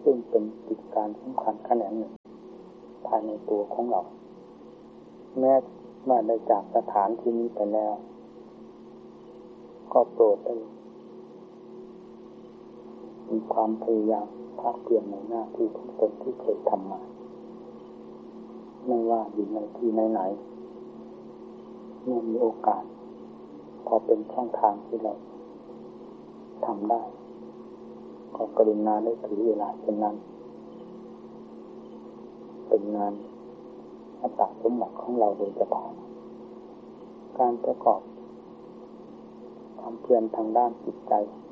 ซึ่งเป็นกิจการสำคัญแขนงหนึ่งภายในตัวของเราแม้เมื่อได้จากสถานที่นี้ไปแล้วก็โปรดได้มีความพยายามภาคเพียรในหน้าที่ของตนที่เคยทำมาไม่ว่าอยู่ในที่ไหนๆเมื่อมีโอกาสพอเป็นช่องทางที่เราทำได้ก็กรุณาได้ถือเวลาเช่นนั้นเป็นงานอัตสมบัติของเราโดยเฉพาะการประกอบความเพียรทางด้านจิตใจ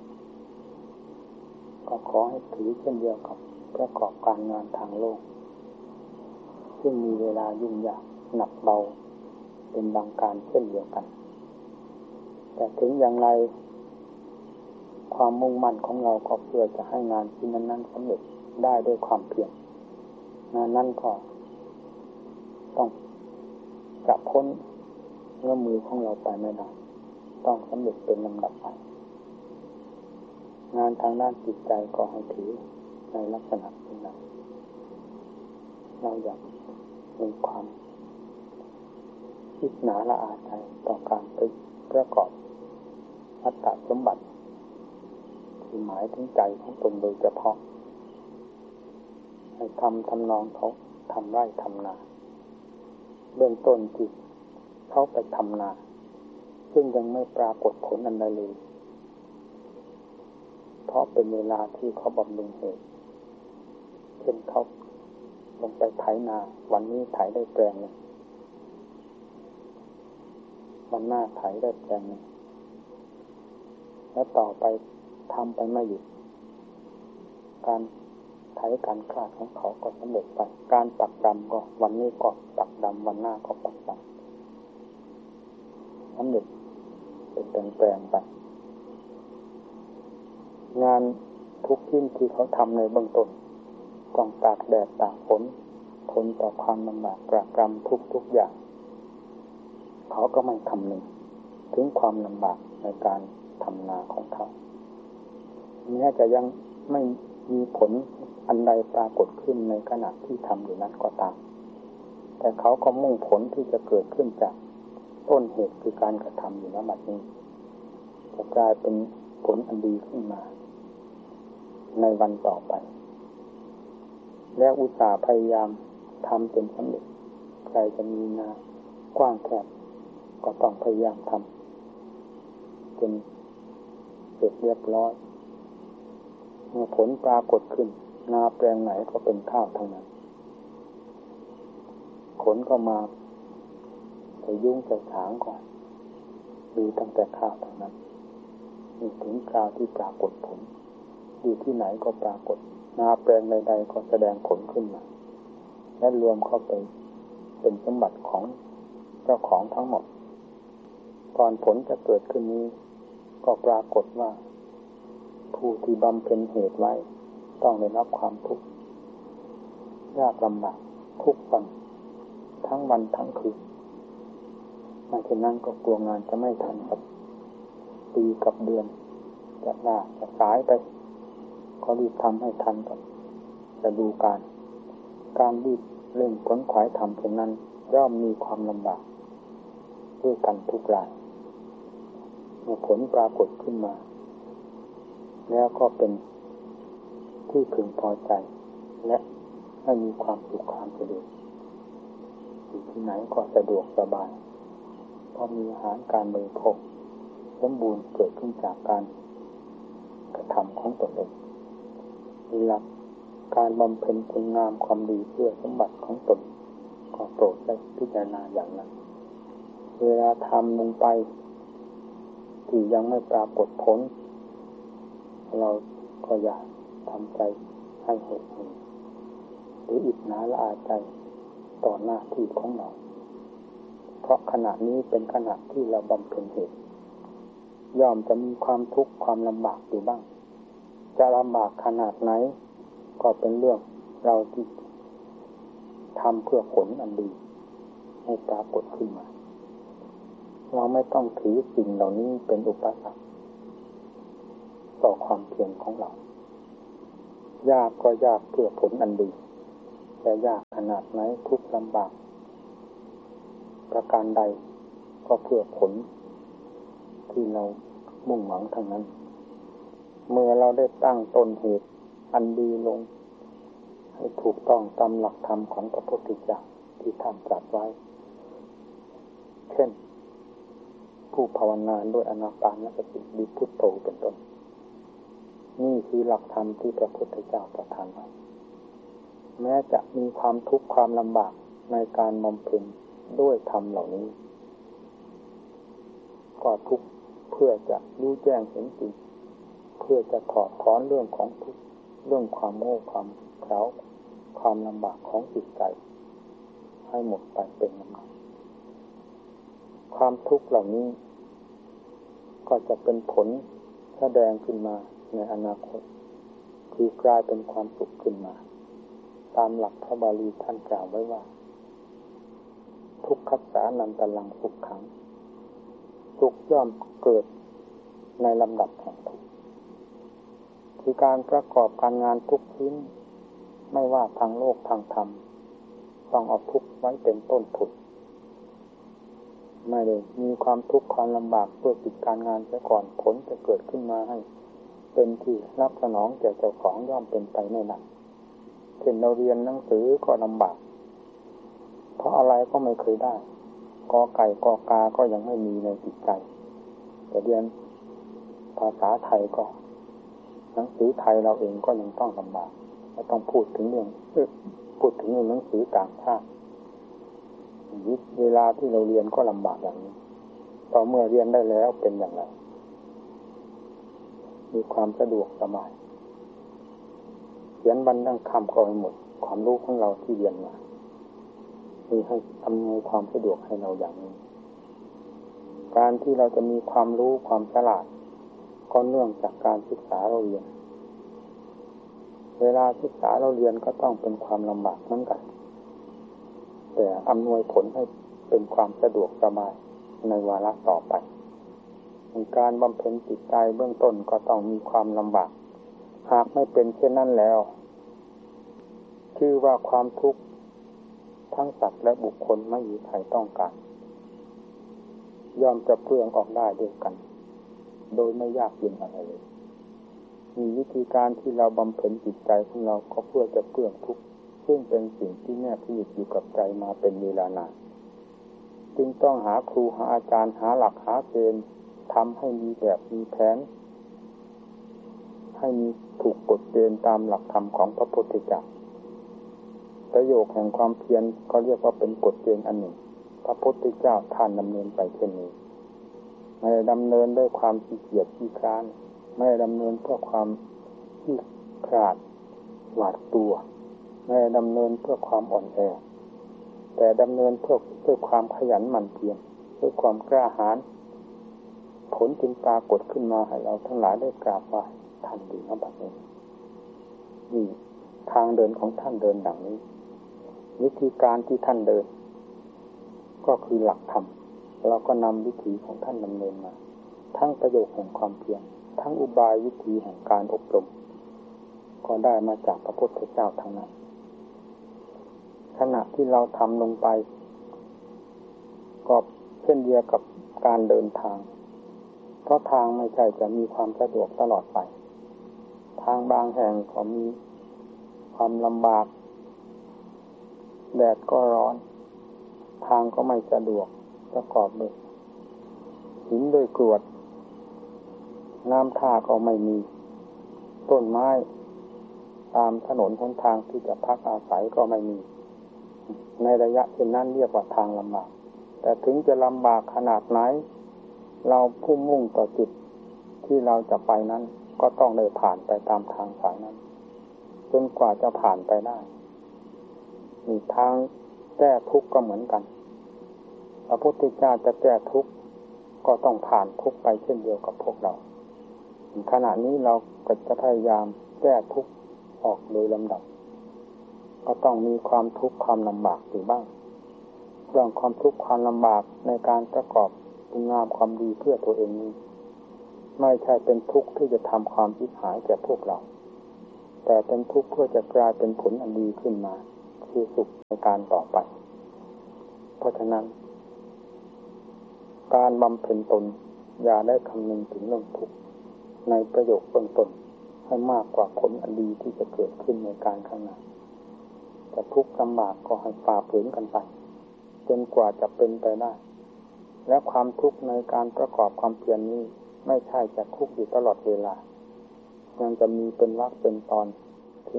ก็ขอให้ถือเช่นเดียวกับประกอบการงานทางโลกซึ่งมีเวลายุ่งยากหนักเบาเป็นบางการเช่นเดียวกันแต่ถึงอย่างไรความมุ่งมั่นของเราก็เพื่อจะให้งานที่นั้นๆสำเร็จได้ด้วยความเพียรงานนั้นก็ต้องจะพ้นเงื้อมือของเราไปไม่ได้ต้องสำเร็จเป็นลำดับไปงานทางด้านจิตใจก็ให้ถือในลักษณะเช่นนั้นเราอยากมีความคิดหนาละอาใจต่อการประกอบอัตตสมบัติที่หมายถึงใจของตนโดยเฉพาะให้ทำนองเขาทำไร่ทำนาเบื้องต้นที่เขาไปทำนาซึ่งยังไม่ปรากฏผลอันใดเลยเพราะเป็นเวลาที่เขาบำรุงเหตุเช่นเขาลงไปไถนาวันนี้ไถได้แปลงนึงวันหน้าไถได้แปลงนึงแล้วต่อไปทำไปไม่หยุดการไถการคลาดของเขาก็สำเร็จไปการปักดำก็วันนี้ก็ปักดำวันหน้าก็ปักดำสำเร็จเป็นแปลงไปงานทุกชิ้นที่เขาทำในเบื้องต้นต้องตากแดดตากฝนทนต่อความลำบากตรากตรำทุกอย่างเขาก็ไม่คำนึงถึงความลำบากในการทำนาของเขาแม้จะยังไม่มีผลอันใดปรากฏขึ้นในขณะที่ทำอยู่นั้นก็ตามแต่เขาก็มุ่งผลที่จะเกิดขึ้นจากต้นเหตุคือการกระทำอยู่ณบัดนี้จะกลายเป็นผลอันดีขึ้นมาในวันต่อไปและอุตส่าห์พยายามทำจนสำเร็จใครจะมีนากว้างแคบก็ต้องพยายามทำจนเสร็จเรียบร้อยเมื่อผลปรากฏขึ้นนาแปลงไหนก็เป็นข้าวทั้งนั้นขนก็มาไปยุ่งใจฉางก่อนดูตั้งแต่ข้าวทั้งนั้นมีถึงคราวที่ปรากฏผลอยู่ที่ไหนก็ปรากฏนาแปลงใดๆก็แสดงผลขึ้นมาและรวมเข้าไปเป็นสมบัติของเจ้าของทั้งหมดก่อนผลจะเกิดขึ้นนี้ก็ปรากฏว่าผู้ที่บำเพ็ญเหตุไว้ต้องได้รับความทุกข์ยากลำบากทุกวันทั้งวันทั้งคืนไม่เช่นนั้นก็กลัวงานจะไม่ทันกับปีกับเดือนจะล่าจะสายไปก็รีบทำให้ทันกับจะดูการรีบเร่งขวนขวายทำเช่นนั้นย่อมมีความลำบากด้วยกันทุกรายเมื่อผลปรากฏขึ้นมาแล้วก็เป็นที่พึงพอใจและให้มีความสุขความสะดวกอยู่ที่ไหนก็สะดวกสบายเพราะมีอาหารการบริโภคสมบูรณ์เกิดขึ้นจากการกระทำของตนเองมีหลักการบำเพ็ญคุณงามความดีเพื่อสมบัติของตนก็โปรดได้พิจารณาอย่างนั้นเวลาทำลงไปที่ยังไม่ปรากฏผลเราก็อย่าทำใจให้หดหู่หรืออิจฉาละอาใจต่อหน้าที่ของเราเพราะขณะนี้เป็นขณะที่เราบำเพ็ญเหตุย่อมจะมีความทุกข์ความลำบากอยู่บ้างจะลำบากขนาดไหนก็เป็นเรื่องเราที่ทำเพื่อผลอันดีให้ปรากฏขึ้นมาเราไม่ต้องถือสิ่งเหล่านี้เป็นอุปสรรคต่อความเพียรของเรายากก็ยากเพื่อผลอันดีแต่ยากขนาดไหนทุกข์ลำบากประการใดก็เพื่อผลที่เรามุ่งหวังทั้งนั้นเมื่อเราได้ตั้งต้นเหตุอันดีลงให้ถูกต้องตามหลักธรรมของพระพุทธเจ้าที่ท่านตรัสไว้เช่นผู้ภาวนาด้วยอานาปานสติหรือพุทโธเป็นต้นนี่คือหลักธรรมที่พระพุทธเจ้าประทานไว้แม้จะมีความทุกข์ความลำบากในการบำเพ็ญด้วยธรรมเหล่านี้ก็ทุกข์เพื่อจะรู้แจ้งเห็นจริงเพื่อจะถอดถอนเรื่องของทุกข์เรื่องความโง่ความเขลาความลำบากของจิตใจให้หมดไปเป็นลำดับความทุกข์เหล่านี้ก็จะเป็นผลแสดงขึ้นมาในอนาคตคือกลายเป็นความสุขขึ้นมาตามหลักพระบาลีท่านกล่าวไว้ว่าทุกขัสสานันตลังสุขขังสุขย่อมเกิดในลำดับแห่งทุกข์คือการประกอบการงานทุกชิ้นไม่ว่าทางโลกทางธรรมต้องเอาทุกข์ไว้เป็นต้นทุนไม่ได้มีความทุกข์ความลำบากเพื่อปิดการงานเสียก่อนผลจะเกิดขึ้นมาให้เป็นที่รับสนองแก่เจ้าของย่อมเป็นไปไม่นานเช่นเราเรียนหนังสือก็ลำบากเพราะอะไรก็ไม่เคยได้กอไก่กอกาก็ยังไม่มีในจิตใจแต่เรียนภาษาไทยก็หนังสือไทยเราเองก็ยังต้องลำบากไม่ต้องพูดถึงเรื่องหนังสือต่างชาติเวลาที่เราเรียนก็ลำบากอย่างนี้ต่อเมื่อเรียนได้แล้วเป็นอย่างไรมีความสะดวกสบายเขียนบรรณาคำก็ให้หมดความรู้ของเราที่เรียนมามีให้อำนวยความสะดวกให้เราอย่างนี้การที่เราจะมีความรู้ความฉลาดก็เนื่องจากการศึกษาเราเรียนเวลาศึกษาเราเรียนก็ต้องเป็นความลำบากเหมือนกันแต่อำนวยผลให้เป็นความสะดวกสบายในวาระต่อไปการบำเพ็ญจิตใจเบื้องต้นก็ต้องมีความลำบากหากไม่เป็นเช่นนั้นแล้วชื่อว่าความทุกข์ทั้งสัตว์และบุคคลไม่มีใครต้องการย่อมจะเปลืองออกได้ด้วยกันโดยไม่ยากเย็นอะไรเลยมีวิธีการที่เราบำเพ็ญจิตใจของเราก็เพื่อจะเปลืองทุกข์ซึ่งเป็นสิ่งที่แนบสนิทอยู่กับใจมาเป็นเวลานานจึงต้องหาครูหาอาจารย์หาหลักหาเกณฑ์ทำให้มีแบบมีแผนให้มีถูกกฎเกณฑ์ตามหลักธรรมของพระพุทธเจ้าประโยคแห่งความเพียรก็เรียกว่าเป็นกฎเกณฑ์อันหนึ่งพระพุทธเจ้าท่านดำเนินไปเช่นนี้ไม่ดำเนินด้วยความขี้เกียจขี้คร้านไม่ดำเนินเพื่อความขี้ขลาดหวาดกลัวไม่ดำเนินเพื่อความอ่อนแอแต่ดำเนินเพื่อความขยันหมั่นเพียรเพื่อความกล้าหาญผลจึงปรากฏขึ้นมาให้เราทั้งหลายได้กราบไหว้ท่านดีนะบัดนี้นี่ทางเดินของท่านเดินดังนี้วิธีการที่ท่านเดินก็คือหลักธรรมเราก็นำวิธีของท่านดำเนินมาทั้งประโยชน์แห่งความเพียรทั้งอุบายวิธีแห่งการอบรมก็ได้มาจากพระพุทธเจ้าทั้งนั้นขณะที่เราทำลงไปก็เช่นเดียวกับการเดินทางเพราะทางไม่ใช่จะมีความสะดวกตลอดไปทางบางแห่งก็มีความลำบากแดดก็ร้อนทางก็ไม่สะดวกประกอบด้วยหินด้วยกรวดน้ำท่าก็ไม่มีต้นไม้ตามถนนหนทางที่จะพักอาศัยก็ไม่มีในระยะเช่นนั้นเรียกว่าทางลำบากแต่ถึงจะลำบากขนาดไหนเราผู้มุ่งต่อจุดที่เราจะไปนั้นก็ต้องได้ผ่านไปตามทางสายนั้นจนกว่าจะผ่านไปได้มีทางแก้ทุกข์ก็เหมือนกันพระพุทธเจ้าจะแก้ทุกข์ก็ต้องผ่านทุกข์ไปเช่นเดียวกับพวกเราขณะนี้เราก็จะพยายามแก้ทุกข์ออกโดยลำดับก็ต้องมีความทุกข์ความลำบากอยู่บ้างเรื่องความทุกข์ความลำบากในการประกอบคุณงามความดีเพื่อตัวเองนี้ไม่ใช่เป็นทุกข์ที่จะทำความชิบหายแก่พวกเราแต่เป็นทุกข์เพื่อจะกลายเป็นผลอันดีขึ้นมาคือสุขในการต่อไปเพราะฉะนั้นการบำเพ็ญตนอย่าได้คำนึงถึงเรื่องทุกข์ในประโยคเบื้องต้นให้มากกว่าผลอันดีที่จะเกิดขึ้นในการข้างหน้าจะทุกข์ลำบากก็ให้ฝ่าฝืนกันไปจนกว่าจะเป็นไปได้และความทุกข์ในการประกอบความเพียรนี้ไม่ใช่จะทุกข์อยู่ตลอดเวลายังจะมีเป็นวรรคเป็นตอนถึง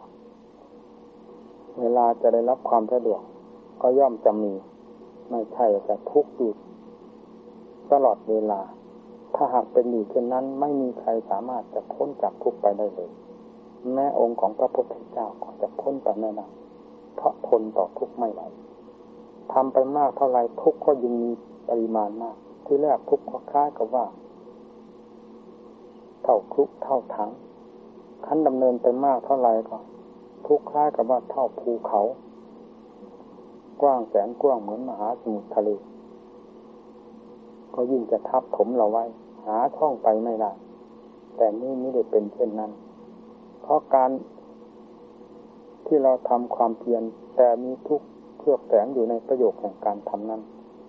เวลาจะได้รับความสะดวกก็ย่อมจะมีไม่ใช่จะทุกข์อยู่ตลอดเวลาถ้าหากเป็นอยู่เช่นนั้นไม่มีใครสามารถจะพ้นจากทุกข์ไปได้เลยแม้องค์ของพระพุทธเจ้าก็จะพ้นไปไม่ได้เพราะทนต่อทุกข์ไม่ไหวทำไปมากเท่าไรทุกข์ก็ยิ่งมีปริมาณมากที่แรกทุกข์ก็คล้ายกับว่าเท่าครุเท่าถังขั้นดำเนินไปมากเท่าไรก็ทุกข์คล้ายกับว่าเท่าภูเขากว้างแสนกว้างเหมือนมหาสมุทรทะเลก็ยิ่งจะทับถมเราไว้หาช่องไปไม่ได้แต่นี่ไม่ได้เป็นเช่นนั้นเพราะการที่เราทำความเพียรแต่มีทุกข์เคลือบแฝงอยู่ในประโยชน์แห่งการทำนั้น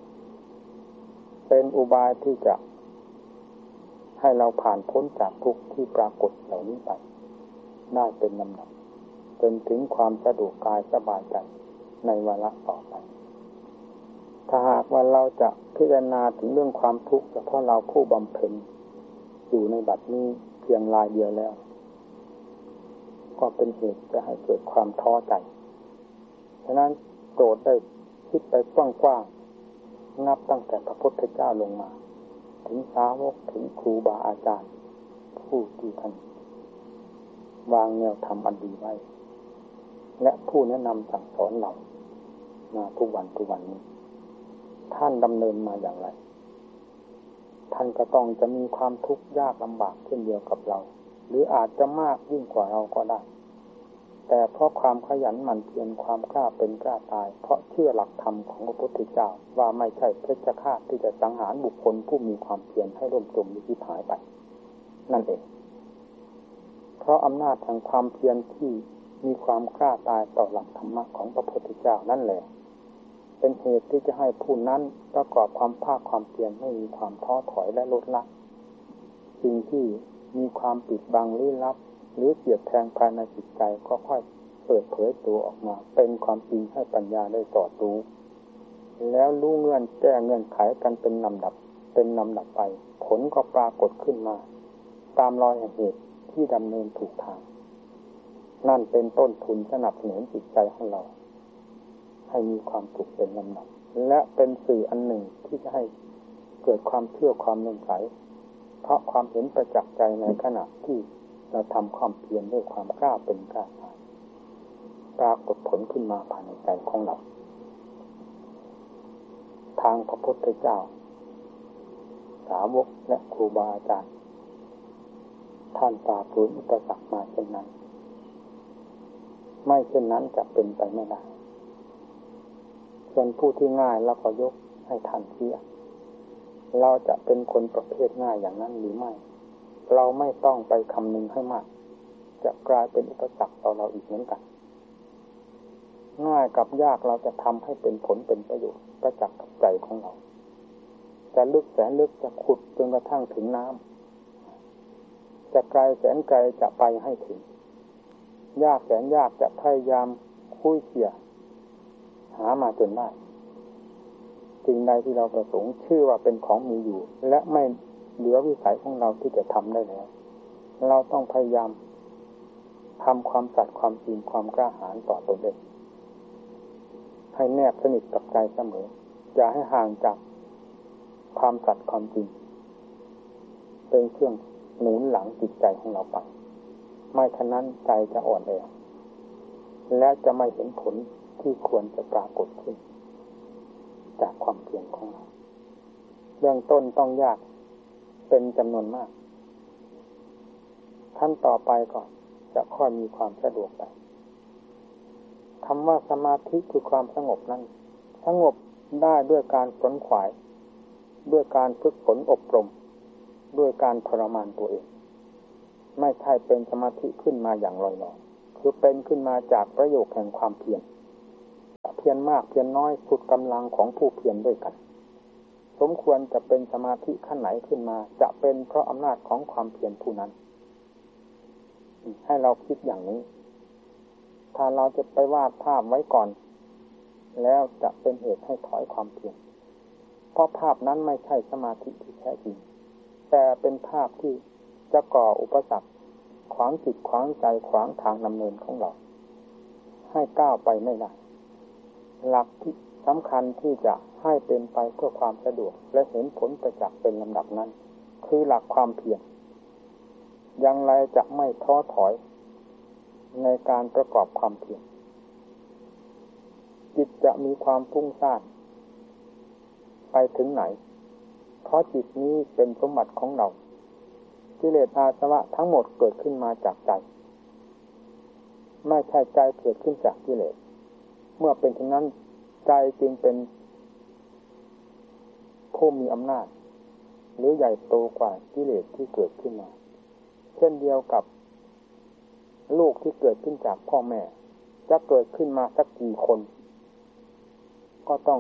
เป็นอุบายที่จะให้เราผ่านพ้นจากทุกข์ที่ปรากฏเหล่านี้ไปได้เป็นลำดับจนถึงความสะดวกกายสบายใจในวาระต่อไปถ้าหากว่าเราจะพิจารณาถึงเรื่องความทุกข์เฉพาะเราผู้บำเพ็ญอยู่ในบัดนี้เพียงรายเดียวแล้วก็เป็นเหตุจะให้เกิดความท้อใจฉะนั้นโปรดได้คิดไปกว้างๆนับตั้งแต่พระพุทธเจ้าลงมาถึงสาวกถึงครูบาอาจารย์ผู้ที่ท่านวางแนวธรรมอันดีไว้และผู้แนะนำสั่งสอนเรามาทุกวันนี้ท่านดำเนินมาอย่างไรท่านก็ต้องจะมีความทุกข์ยากลำบากเช่นเดียวกับเราหรืออาจจะมากยิ่งกว่าเราก็ได้แต่เพราะความขยันหมั่นเพียรความกล้าเป็นกล้าตายเพราะเชื่อหลักธรรมของพระพุทธเจ้าว่าไม่ใช่เพชฌฆาตที่จะสังหารบุคคลผู้มีความเพียรให้ล่มจมหรือที่หายไปนั่นเองเพราะอำนาจแห่งความเพียรที่มีความกล้าตายต่อหลักธรรมะของพระพุทธเจ้านั่นแหละเป็นเหตุที่จะให้ผู้นั้นประกอบความภาคความเพียรไม่มีความท้อถอยและลดละสิ่งที่มีความปิดบังลี้ลับหรือเสียดแทงภายในจิตใจก็ค่อยเปิดเผยตัวออกมาเป็นความจริงให้ปัญญาได้สอดรู้แล้วรู้เงื่อนแก้เงื่อนไขกันเป็นลำดับไปผลก็ปรากฏขึ้นมาตามรอยแห่งเหตุที่ดำเนินถูกทางนั่นเป็นต้นทุนสนับสนุนจิตใจของเราให้มีความสุขเป็นลำดับและเป็นสื่ออันหนึ่งที่จะให้เกิดความเชื่อความเลื่อมใสเพราะความเห็นประจักษ์ใจในขณะที่เราทำความเพียรด้วยความกล้าเป็นกล้าตายปรากฏผลขึ้นมาภายในใจของเราทางพระพุทธเจ้าสาวกและครูบาอาจารย์ท่านฝ่าฝืนอุปสรรคมาเช่นนั้นไม่เช่นนั้นจะเป็นไปไม่ได้ส่วนผู้ที่ง่ายเราก็ยกให้ท่านเสียเราจะเป็นคนประเภทง่ายอย่างนั้นหรือไม่เราไม่ต้องไปคำนึงให้มากจะกลายเป็นอุปสรรคต่อเราอีกเหมือนกันง่ายกับยากเราจะทำให้เป็นผลเป็นประโยชน์ประจักษ์กับใจของเราจะลึกแสนลึกจะขุดจนกระทั่งถึงน้ำจะไกลแสนไกลจะไปให้ถึงยากแสนยากจะพยายามคุ้ยเขี่ยหามาจนได้สิ่งใดที่เราประสงค์ชื่อว่าเป็นของมีอยู่และไม่เหลือวิสัยของเราที่จะทำได้แล้วเราต้องพยายามทำความสัตย์ความจริงความกล้าหาญต่อตนเองให้แนบสนิทกับใจเสมออย่าให้ห่างจากความสัตย์ความจริงเป็นเครื่องหนุนหลังจิตใจของเราไปไม่ฉะนั้นใจจะอ่อนแอและจะไม่เห็นผลที่ควรจะปรากฏขึ้นจากความเพียรของเราเบื้องต้นต้องยากเป็นจำนวนมากขั้นต่อไปก็จะค่อยมีความสะดวกไปคำว่าสมาธิคือความสงบนั้นสงบได้ด้วยการขวนขวายด้วยการฝึกฝนอบรมด้วยการทรมานตัวเองไม่ใช่เป็นสมาธิขึ้นมาอย่างลอยๆคือเป็นขึ้นมาจากประโยชน์แห่งความเพียรเพียรมากเพียรน้อยสุดกำลังของผู้เพียรด้วยกันสมควรจะเป็นสมาธิขั้นไหนขึ้นมาจะเป็นเพราะอำนาจของความเพียรผู้นั้นให้เราคิดอย่างนี้ถ้าเราจะไปวาดภาพไว้ก่อนแล้วจะเป็นเหตุให้ถอยความเพียรเพราะภาพนั้นไม่ใช่สมาธิที่แท้จริงแต่เป็นภาพที่จะก่ออุปสรรคขวางจิตขวางใจขวางทางดำเนินของเราให้ก้าวไปไม่ได้หลักที่สำคัญที่จะให้เป็นไปเพื่อความสะดวกและเห็นผลประจักษ์เป็นลำดับนั้นคือหลักความเพียรอย่างไรจะไม่ท้อถอยในการประกอบความเพียรจิตจะมีความฟุ้งซ่านไปถึงไหนเพราะจิตนี้เป็นสมบัติของเรากิเลสอาสวะทั้งหมดเกิดขึ้นมาจากใจไม่ใช่ใจเกิดขึ้นจากกิเลสเมื่อเป็นเช่นนั้นใจจึงเป็นผู้มีอำนาจหรือใหญ่โตกว่ากิเลสที่เกิดขึ้นมาเช่นเดียวกับลูกที่เกิดขึ้นจากพ่อแม่จะเกิดขึ้นมาสักกี่คนก็ต้อง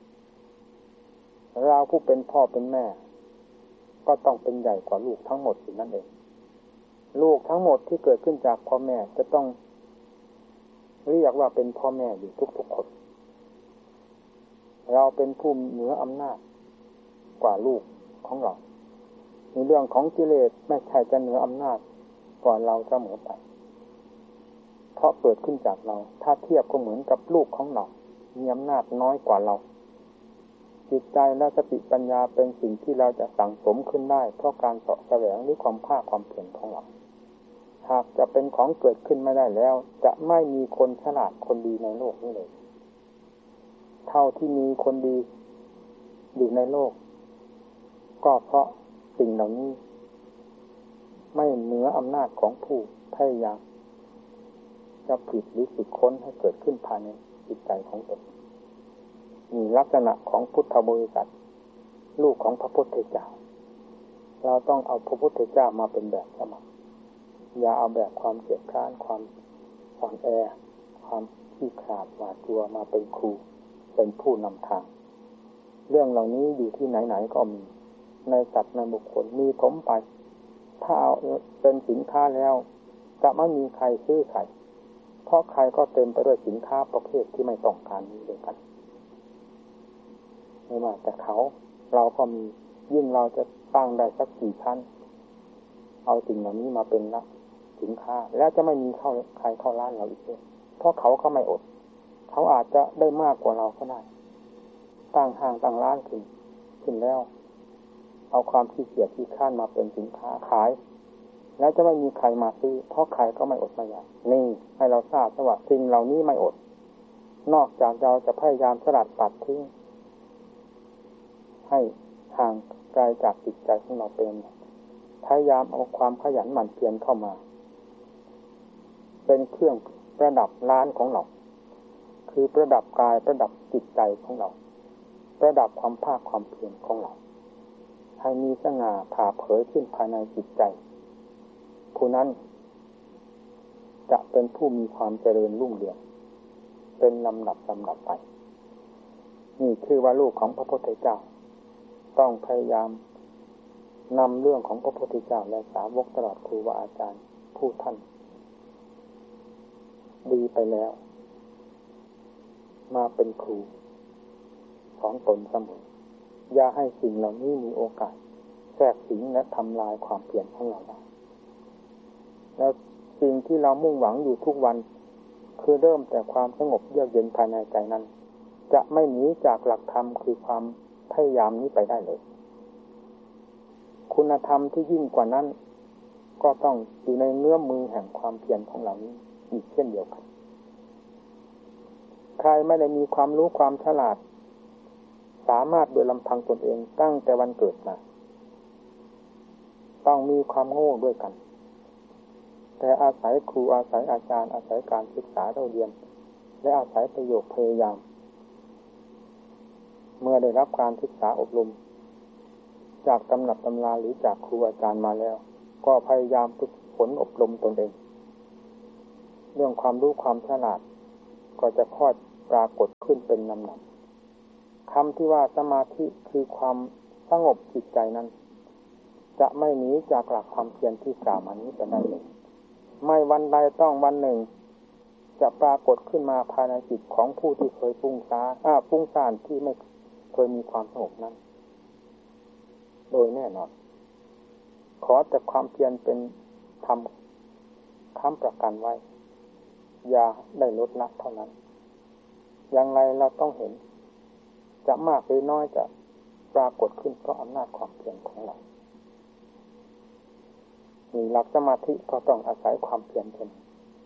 เราผู้เป็นพ่อเป็นแม่ก็ต้องเป็นใหญ่กว่าลูกทั้งหมดอยู่นั่นเองลูกทั้งหมดที่เกิดขึ้นจากพ่อแม่จะต้องเรียกว่าเป็นพ่อแม่อยู่ทุกๆคนเราเป็นผู้เหนืออำนาจกว่าลูกของเราในเรื่องของกิเลสไม่ใช่จะเหนืออำนาจกว่าเราเสมอไปเพราะเกิดขึ้นจากเราถ้าเทียบก็เหมือนกับลูกของเรามีอำนาจน้อยกว่าเราจิตใจและสติปัญญาเป็นสิ่งที่เราจะสั่งสมขึ้นได้เพราะการเสาะแสวงหรือความภาคความเพียรของเราหากจะเป็นของเกิดขึ้นไม่ได้แล้วจะไม่มีคนฉลาดคนดีในโลกนี้เลยเท่าที่มีคนดีอยู่ในโลกก็เพราะสิ่งเหล่านี้ไม่เหนืออำนาจของผู้พยายามจะผลิตหรือฝึกค้นให้เกิดขึ้นภายในจิตใจของตนมีลักษณะของพุทธบริษัทลูกของพระพุทธเจ้าเราต้องเอาพระพุทธเจ้ามาเป็นแบบสมัครอย่าเอาแบบความเกียจคร้านความอ่อนแอความขี้ขลาดหวาดกลัวมาเป็นครูเป็นผู้นำทางเรื่องเหล่านี้อยู่ที่ไหนๆก็มีในสัตว์ในบุคคลมีถมไปถ้าเอาเป็นสินค้าแล้วจะไม่มีใครซื้อใครเพราะใครก็เต็มไปด้วยสินค้าประเภทที่ไม่ต้องการนี้ด้วยกันไม่ว่าแต่เขาเราก็มียิ่งเราจะตั้งได้สักกี่ชั้นเอาสิ่งเหล่านี้มาเป็นละสินค้าแล้วจะไม่มีใครเข้าร้านเราอีกเลยเพราะเขาก็ไม่อดเขาอาจจะได้มากกว่าเราก็ได้ตั้งห้างตั้งร้านขึ้นแล้วเอาความขี้เกียจขี้ข้านมาเป็นสินค้าขายแล้วจะไม่มีใครมาซื้อเพราะใครก็ไม่อดไม่อยากนี่ให้เราทราบว่าสิ่งเหล่านี้ไม่อดนอกจากเราจะพยายามสลัดปัดทิ้งให้ห่างไกลจากจิตใจของเราเป็นพยายามเอาความขยันหมั่นเพียรเข้ามาเป็นเครื่องประดับร้านของเราคือประดับกายประดับจิตใจของเราประดับความภาคความเพียรของเราให้มีสง่าผ่าเผยขึ้นภายในจิตใจผู้นั้นจะเป็นผู้มีความเจริญรุ่งเรืองเป็นลำดับไปนี่คือว่าลูกของพระพุทธเจ้าต้องพยายามนำเรื่องของพระพุทธเจ้าและสาวกตลอดครูบาอาจารย์ผู้ท่านดีไปแล้วมาเป็นครูของตนเสมออย่าให้สิ่งเหล่านี้มีโอกาสแทรกสิงและทำลายความเพียรของเราได้แล้วสิ่งที่เรามุ่งหวังอยู่ทุกวันคือเริ่มแต่ความสงบเยือกเย็นภายในใจนั้นจะไม่หนีจากหลักธรรมคือความพยายามนี้ไปได้เลยคุณธรรมที่ยิ่งกว่านั้นก็ต้องอยู่ในเงื้อมมือแห่งความเพียรของเรานี้อีกเช่นเดียวกันใครไม่ได้มีความรู้ความฉลาดสามารถโดยลำพังตนเองตั้งแต่วันเกิดมาต้องมีความโง่ด้วยกันแต่อาศัยครูอาศัยอาจารย์อาศัยการศึกษาเราเรียนและอาศัยประโยชน์พยายามเมื่อได้รับการศึกษาอบรมจากตำรับตำราหรือจากครูอาจารย์มาแล้วก็พยายามฝึกฝฝนอบรมตนเองเรื่องความรู้ความฉลาดก็จะค่อยปรากฏขึ้นเป็นลำดับคำที่ว่าสมาธิคือความสงบจิตใจนั้นจะไม่หนีจากหลักความเพียรที่กล่าวมานี้ไปได้เลยไม่วันใดต้องวันหนึ่งจะปรากฏขึ้นมาภายในจิตของผู้ที่เคยฟุ้งซ่านที่ไม่เคยมีความสงบนั้นโดยแน่นอนขอแต่ความเพียรเป็นธรรมค้ำประกันไว้อย่าได้ลดละเท่านั้นอย่างไรเราต้องเห็นจะมากหรือน้อยจะปรากฏขึ้นเพราะอำนาจความเพียรของเรามีหลักสมาธิก็ต้องอาศัยความเพียรเป็น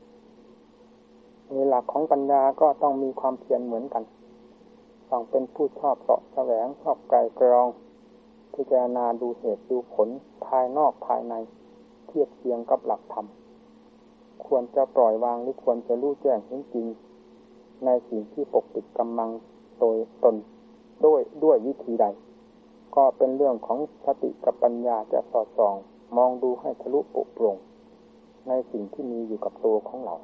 มีหลักของปัญญาก็ต้องมีความเพียรเหมือนกันต้องเป็นผู้ชอบเสาะแสวงชอบไกลกรองพิจารณาดูเหตุดูผลภายนอกภายในเทียบเคียงกับหลักธรรมควรจะปล่อยวางหรือควรจะรู้แจ้งเห็นจริงในสิ่งที่ปกปิดกำลังโดยตนด้วยวิธีใดก็เป็นเรื่องของสติกับปัญญาจะสอดส่องมองดูให้ทะลุปุโปร่งในสิ่งที่มีอยู่กับตัวของเรา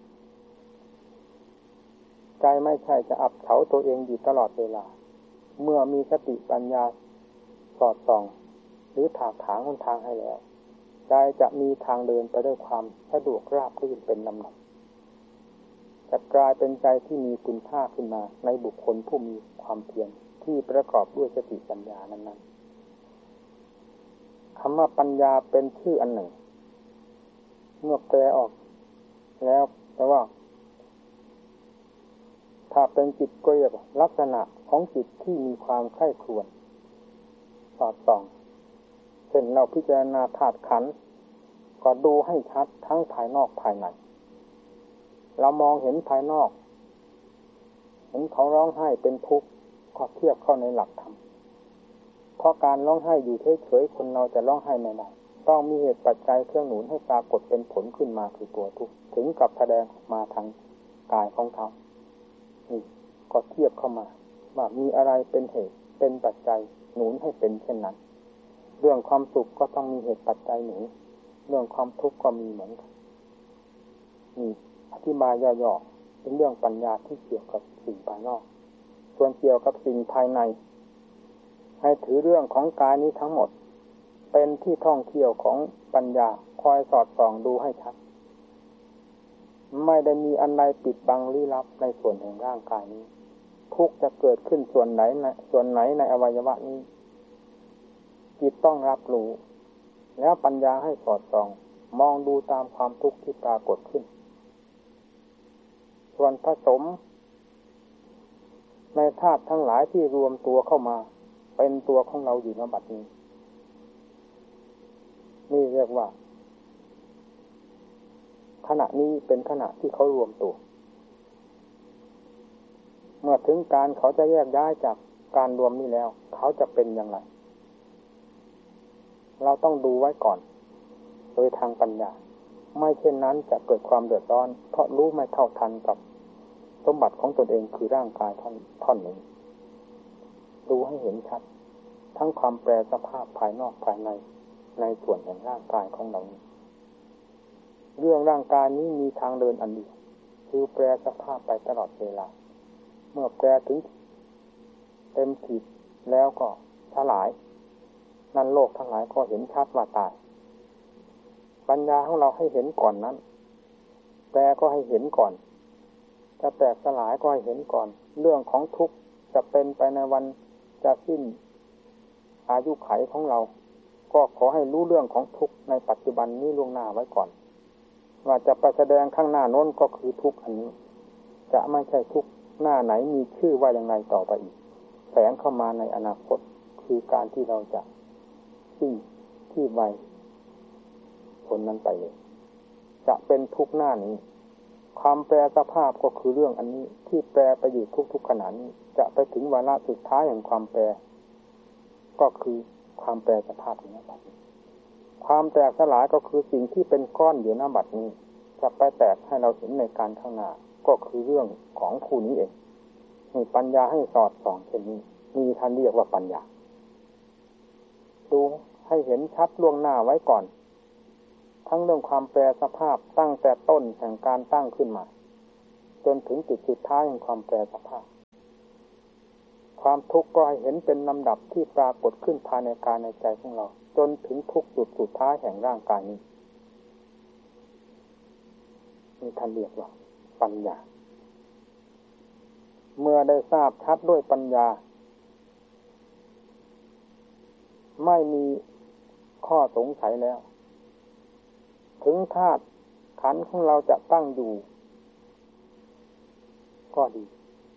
ใจไม่ใช่จะอับเฉาตัวเองอยู่ตลอดเวลาเมื่อมีสติปัญญาสอดส่องหรือถากถางหนทางให้แล้วใจจะมีทางเดินไปด้วยความสะดวกราบรื่นเป็นลำดับจะกลายเป็นใจที่มีคุณค่าขึ้นมาในบุคคลผู้มีความเพียรที่ประกอบด้วยสติปัญญานั้นๆคำว่าปัญญาเป็นชื่ออันหนึ่งเมื่อแปลออกแล้วแต่ว่าถ้าเป็นจิตก็เรียกว่าลักษณะของจิตที่มีความใคร่ครวญสอดส่องเช่นเราพิจารณาธาตุขันธ์ก็ดูให้ชัดทั้งภายนอกภายในเรามองเห็นภายนอกเห็นเขาร้องไห้เป็นทุกข์ก็เทียบเข้าในหลักธรรมเพราะการร้องไห้อยู่เฉยๆคนเราจะร้องไห้ไม่ได้ต้องมีเหตุปัจจัยเครื่องหนุนให้ปรากฏเป็นผลขึ้นมาคือตัวทุกข์ถึงกับแสดงออกมาทางกายของเขานี่ก็เทียบเข้ามาว่ามีอะไรเป็นเหตุเป็นปัจจัยหนุนให้เป็นเช่นนั้นเรื่องความสุขก็ต้องมีเหตุปัจจัยหนุนเรื่องความทุกข์ก็มีเหมือนกันนี่อธิบายย่อๆเป็นเรื่องปัญญาที่เกี่ยวกับสิ่งภายนอกส่วนเกี่ยวกับสิ่งภายในให้ถือเรื่องของกายนี้ทั้งหมดเป็นที่ท่องเที่ยวของปัญญาคอยสอดส่องดูให้ชัดไม่ได้มีอันใดปิดบังลี้ลับในส่วนแห่งร่างกายนี้ทุกข์จะเกิดขึ้นส่วนไหนในอวัยวะนี้จิตต้องรับรู้แล้วปัญญาให้สอดส่องมองดูตามความทุกข์ที่ปรากฏขึ้นส่วนผสมในธาตุทั้งหลายที่รวมตัวเข้ามาเป็นตัวของเราอยู่ณบัดนี้นี่เรียกว่าขณะนี้เป็นขณะที่เขารวมตัวเมื่อถึงการเขาจะแยกย้ายจากการรวมนี้แล้วเขาจะเป็นอย่างไรเราต้องดูไว้ก่อนโดยทางปัญญาไม่เช่นนั้นจะเกิดความเดือดร้อนเพราะรู้ไม่เท่าทันกับสมบัติของตนเองคือร่างกายท่อนนี้ดูให้เห็นชัดทั้งความแปรสภาพภายนอกภายในส่วนแห่งร่างกายของเราเรื่องร่างกายนี้มีทางเดินอันเดียวคือแปรสภาพไปตลอดเวลาเมื่อแปรถึงเต็มขีดแล้วก็สลายนั่นโลกทั้งหลายก็เห็นชัดว่าตายปัญญาของเราให้เห็นก่อนนั้นแปรก็ให้เห็นก่อนจะแตกสลายก็ให้เห็นก่อนเรื่องของทุกข์จะเป็นไปในวันจะสิ้นอายุขัยของเราก็ขอให้รู้เรื่องของทุกข์ในปัจจุบันนี้ล่วงหน้าไว้ก่อนว่าจะไปแสดงข้างหน้าโน้นก็คือทุกข์อันนี้จะไม่ใช่ทุกข์หน้าไหนมีชื่อว่าอย่างไรต่อไปอีกแฝงเข้ามาในอนาคตคือการที่เราจะสิ้นที่ไวคนนั้นไปเลยจะเป็นทุกข์หน้านี้ความแปรสภาพก็คือเรื่องอันนี้ที่แปรไปอยู่ทุกขณะนี้จะไปถึงวาระสุดท้ายแห่งความแปรก็คือความแปรสภาพในบัดนี้ความแตกสลายก็คือสิ่งที่เป็นก้อนอยู่ณบัดนี้จะไปแตกให้เราเห็นในการข้างหน้าก็คือเรื่องของผู้นี้เองมีปัญญาให้สอดส่องเช่นนี้มีท่านเรียกว่าปัญญาดูให้เห็นชัดล่วงหน้าไว้ก่อนทั้งเรื่องความแปรสภาพตั้งแต่ต้นแห่งการตั้งขึ้นมาจนถึงจุดสุดท้ายแห่งความแปรสภาพความทุกข์ก็ให้เห็นเป็นลำดับที่ปรากฏขึ้นภายในกายในใจของเราจนถึงทุกจุดสุดท้ายแห่งร่างกายนี้นี่ท่านเรียกว่าปัญญาเมื่อได้ทราบชัดด้วยปัญญาไม่มีข้อสงสัยแล้วถึงธาตุขันธ์ของเราจะตั้งอยู่ก็ดี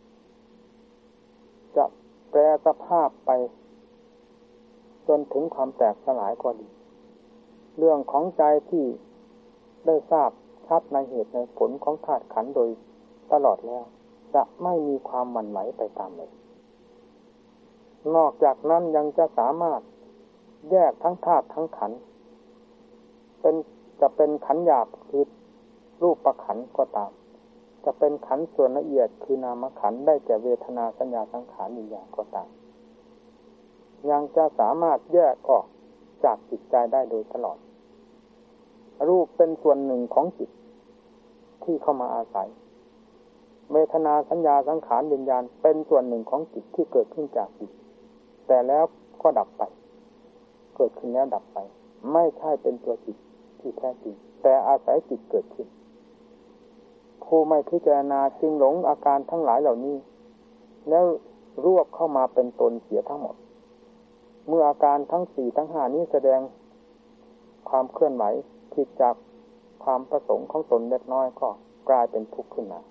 จะแปรสภาพไปจนถึงความแตกสลายก็ดีเรื่องของใจที่ได้ทราบชัดในเหตุในผลของธาตุขันธ์โดยตลอดแล้วจะไม่มีความหวั่นไหวไปตามเลยนอกจากนั้นยังจะสามารถแยกทั้งธาตุทั้งขันธ์จะเป็นขันธ์หยาบคือรูปขันธ์ก็ตามจะเป็นขันธ์ส่วนละเอียดคือนามขันธ์ได้แก่เวทนาสัญญาสังขารวิญญาณก็ตามยังจะสามารถแยกออกจากจิตใจได้โดยตลอดรูปเป็นส่วนหนึ่งของจิตที่เข้ามาอาศัยเวทนาสัญญาสังขารวิญญาณเป็นส่วนหนึ่งของจิตที่เกิดขึ้นจากจิตแต่แล้วก็ดับไปเกิดขึ้นแล้วดับไปไม่ใช่เป็นตัวจิตที่แท้จริงแต่อาศัยจิตเกิดขึ้นผู้ไม่พิจารณาจึงหลงอาการทั้งหลายเหล่านี้แล้วรวบเข้ามาเป็นตนเสียทั้งหมดเมื่ออาการทั้งสี่ทั้งห้านี้แสดงความเคลื่อนไหวผิดจากความประสงค์ของตนเล็กน้อยก็กลายเป็นทุกข์ขึ้นมา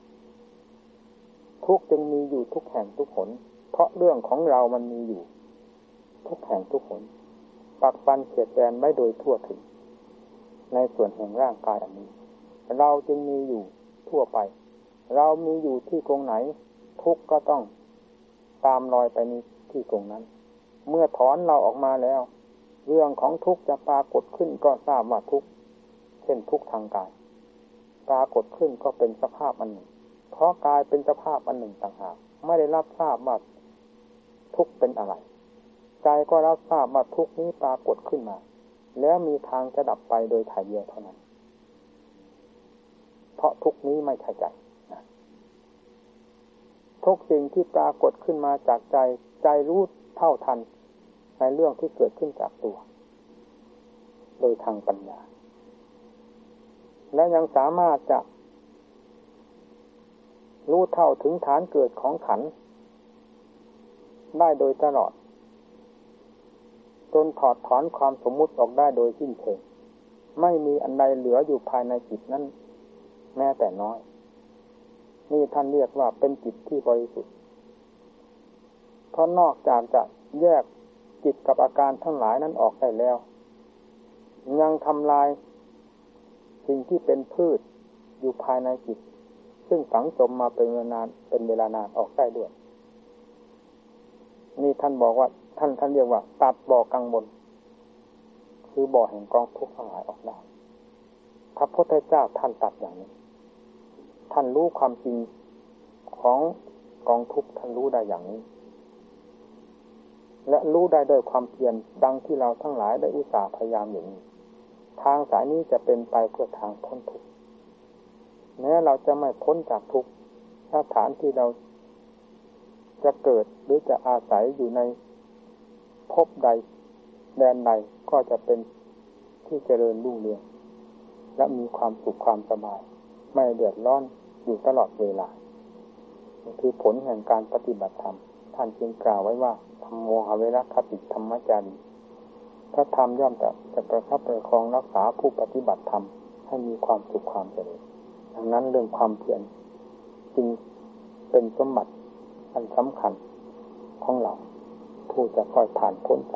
ทุกข์จึงมีอยู่ทุกแห่งทุกหนเพราะเรื่องของเรามันมีอยู่ทุกแห่งทุกหนปักปันเขียดแดนไว้โดยทั่วถึงในส่วนแห่งร่างกายอันนี้เราจึงมีอยู่ทั่วไปเรามีอยู่ที่ตรงไหนทุกข์ก็ต้องตามรอยไปนี้ที่ตรงนั้นเมื่อถอนเราออกมาแล้วเรื่องของทุกข์จะปรากฏขึ้นก็ทราบว่าทุกข์เช่นทุกข์ทางกายปรากฏขึ้นก็เป็นสภาพอันหนึ่งเพราะกายเป็นสภาพอันหนึ่งต่างหากไม่ได้รับทราบว่าทุกข์เป็นอะไรใจก็รับทราบว่าทุกข์นี้ปรากฏขึ้นมาแล้วมีทางจะดับไปโดยถ่ายเดียวเท่านั้นเพราะทุกข์นี้ไม่ใช่ใจทุกสิ่งที่ปรากฏขึ้นมาจากใจใจรู้เท่าทันในเรื่องที่เกิดขึ้นจากตัวโดยทางปัญญาและยังสามารถจะรู้เท่าถึงฐานเกิดของขันธ์ได้โดยตลอดจนถอดถอนความสมมุติออกได้โดยสิ้นเชิงไม่มีอันใดเหลืออยู่ภายในจิตนั้นแม้แต่น้อยนี่ท่านเรียกว่าเป็นจิตที่บริสุทธิ์เพราะนอกจากจะแยกจิตกับอาการทั้งหลายนั้นออกได้แล้วยังทำลายสิ่งที่เป็นพืชอยู่ภายในจิตซึ่งฝังจมมาเป็นเวลานานออกได้ด้วยนี่ท่านบอกว่าท่านเรียกว่าตัดบ่อกังวลคือบ่อแห่งกองทุกข์ทั้งหลายออกได้พระพุทธเจ้าท่านตัดอย่างนี้ท่านรู้ความจริงของกองทุกข์ท่านรู้ได้อย่างนี้และรู้ได้ด้วยความเพียรดังที่เราทั้งหลายได้อุตส่าห์พยายามอย่างนี้ทางสายนี้จะเป็นไปเพื่อทางพ้นทุกข์แม้เราจะไม่พ้นจากทุกข์สถานที่เราจะเกิดหรือจะอาศัยอยู่ในภพใดแดนใดก็จะเป็นที่เจริญรุ่งเรืองและมีความสุขความสบายไม่เดือดร้อนอยู่ตลอดเวลาคือผลแห่งการปฏิบัติธรรมท่านจึงกล่าวไว้ว่าธัมโมหเวรคติธรรมจารีพระธรรมย่อมจะประคับประคองรักษาผู้ปฏิบัติธรรมให้มีความสุขความเจริญดังนั้นเรื่องความเพียรจึงเป็นสมบัติอันสำคัญของเราผู้จะค่อยผ่านพ้น